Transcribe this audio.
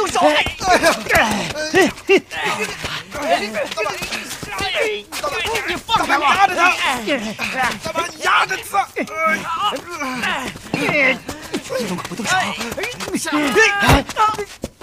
动手！你放开我！ 压着他！大妈压着他！ 你动口不动手！